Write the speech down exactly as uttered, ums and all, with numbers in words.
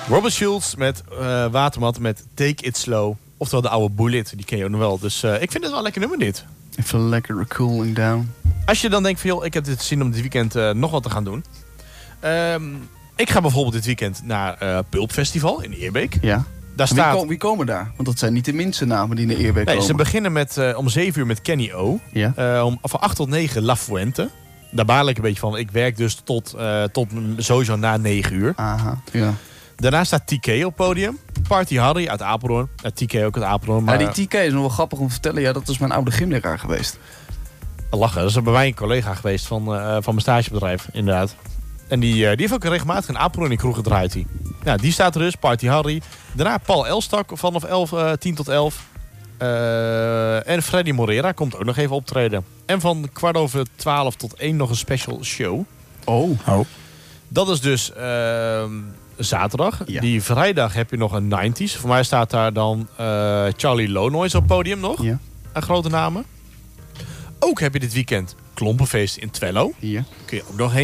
Robert Schulz met uh, Watermat met Take It Slow. Oftewel de oude Bullet, die ken je ook nog wel. Dus uh, ik vind het wel een lekker nummer dit. Even lekker cooling down. Als je dan denkt van joh, ik heb dit zin om dit weekend uh, nog wat te gaan doen. Um, ik ga bijvoorbeeld dit weekend naar uh, Pulp Festival in Eerbeek. Ja. Daar staat... wie, ko- wie komen daar? Want dat zijn niet de minste namen die naar Eerbeek nee, komen. Ze beginnen met, uh, om zeven uur met Kenny O. Ja. Uh, om, van acht tot negen La Fuente. Daar baal ik een beetje van. Ik werk dus tot, uh, tot sowieso na negen uur. Aha, ja. Daarna staat T K op het podium. Party Harry uit Apeldoorn. Uh, T K ook uit Apeldoorn. Maar... Ja, die T K is nog wel grappig om te vertellen. Ja, dat is mijn oude gymleraar geweest. Lachen. Dat is bij mij een collega geweest van, uh, van mijn stagebedrijf, inderdaad. En die, uh, die heeft ook regelmatig een Apeldoorn in kroeg gedraaid. Die. Ja, die staat er dus. Party Harry. Daarna Paul Elstak vanaf elf, uh, tien tot elf. Uh, en Freddy Morera komt ook nog even optreden. En van kwart over twaalf tot één nog een special show. Oh. oh. Dat is dus uh, zaterdag. Ja. Die vrijdag heb je nog een nineties. Voor mij staat daar dan uh, Charlie Lonois op het podium nog. Ja. Een grote namen. Ook heb je dit weekend Klompenfeest in Twello. Ja. Kun je ook nog heen.